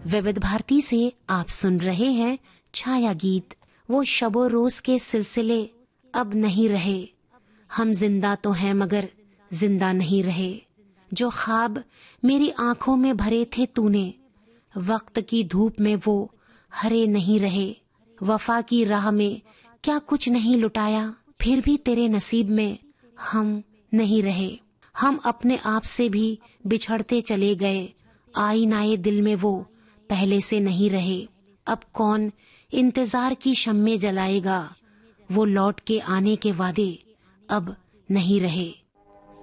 विविध भारती से आप सुन रहे हैं छाया गीत। वो शबो रोज के सिलसिले अब नहीं रहे, हम जिंदा तो हैं मगर जिंदा नहीं रहे। जो ख्वाब मेरी आंखों में भरे थे तूने, वक्त की धूप में वो हरे नहीं रहे। वफा की राह में क्या कुछ नहीं लुटाया, फिर भी तेरे नसीब में हम नहीं रहे। हम अपने आप से भी बिछड़ते चले गए, आईनाए दिल में वो पहले से नहीं रहे। अब कौन इंतजार की शम्में जलाएगा, वो लौट के आने के वादे अब नहीं रहे।